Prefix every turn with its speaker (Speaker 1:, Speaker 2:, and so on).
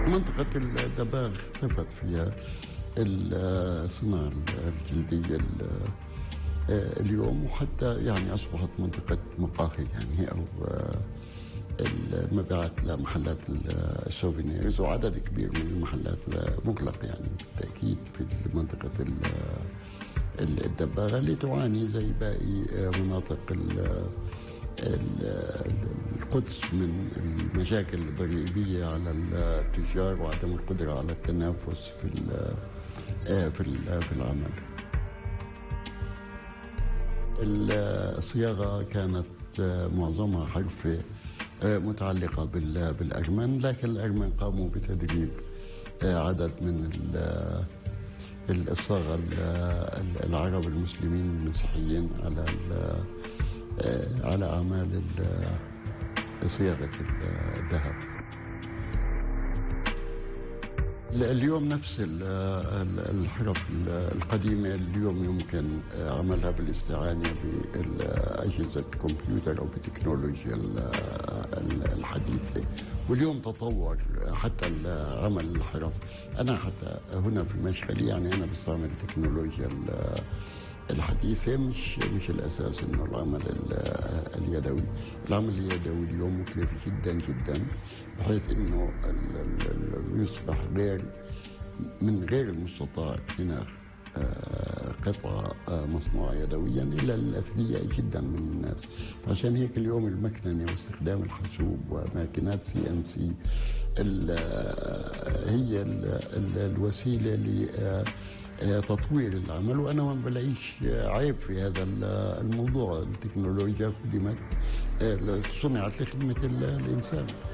Speaker 1: منطقة الدباغ اختفت فيها الصناعة الجلدية اليوم، وحتى يعني أصبحت منطقة مقاهي يعني، أو المبيعات لمحلات السوفينيرز، وعدد كبير من المحلات مغلق يعني بالتأكيد في منطقة الدباغة، اللي تعاني زي باقي مناطق القدس من المشاكل الضريبية على التجار وعدم القدرة على التنافس في العمل. الصياغة كانت معظمها حرفة متعلقة بالأرمن، لكن الأرمن قاموا بتدريب عدد من الصاغة العرب المسلمين المسيحيين على أعمال صياغة الذهب. اليوم نفس الحرف القديمة اليوم يمكن عملها بالاستعانة بأجهزة الكمبيوتر أو بالتكنولوجيا الحديثة، واليوم تطور حتى عمل الحرف. أنا حتى هنا في مشغلي يعني أنا بستعمل التكنولوجيا الحديثة، مش الأساس إنه العمل اليدوي. العمل اليدوي اليوم مكلف جدا جدا، بحيث إنه يصبح من غير المستطاع اقتناء قطعة مصنوعة يدويا إلى الأثرياء جدا من الناس. فعشان هيك اليوم المكننة واستخدام الحاسوب وماكينات CNC هي الوسيلة لتطوير العمل، وأنا ما بلاقيش عيب في هذا الموضوع. التكنولوجيا خدمت صنعت لخدمة الإنسان.